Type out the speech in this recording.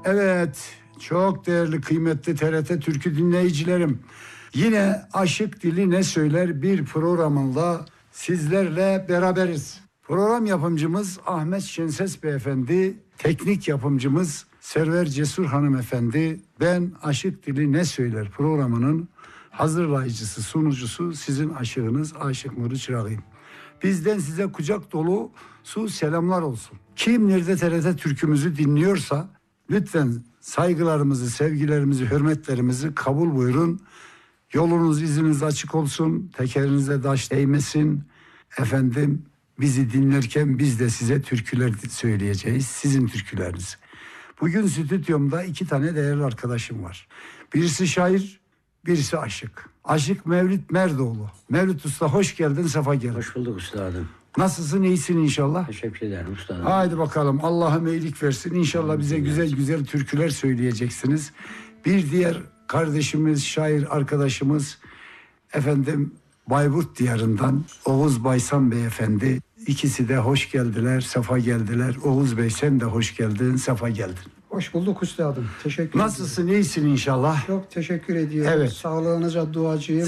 Evet, çok değerli kıymetli TRT Türkü dinleyicilerim. Yine Aşık Dili Ne Söyler bir programında sizlerle beraberiz. Program yapımcımız Ahmet Şenses Beyefendi, teknik yapımcımız Server Cesur Hanımefendi, ben Aşık Dili Ne Söyler programının hazırlayıcısı, sunucusu sizin aşığınız Aşık Nuri Çırağı'yım. Bizden size kucak dolusu selamlar olsun. Kim nerede TRT Türkümüzü dinliyorsa lütfen saygılarımızı, sevgilerimizi, hürmetlerimizi kabul buyurun. Yolunuz, izniniz açık olsun. Tekerinize taş değmesin. Efendim bizi dinlerken biz de size türküler söyleyeceğiz. Sizin türküleriniz. Bugün stüdyomda 2 tane değerli arkadaşım var. Birisi şair, birisi aşık. Aşık Mevlüt Merdoğlu. Mevlüt Usta hoş geldin, sefa geldin. Hoş bulduk üstadım. Nasılsın, iyisin inşallah? Teşekkür ederim üstadım. Haydi bakalım, Allah'ım iyilik versin. İnşallah bize güzel güzel türküler söyleyeceksiniz. Bir diğer kardeşimiz, şair arkadaşımız efendim Bayburt diyarından Oğuz Baysan Beyefendi. İkisi de hoş geldiler, sefa geldiler. Oğuz Bey sen de hoş geldin, sefa geldin. Hoş bulduk üstadım. Teşekkür ederim. Nasılsın, iyisin inşallah? Çok teşekkür ediyorum. Evet. Sağlığınıza duacıyım.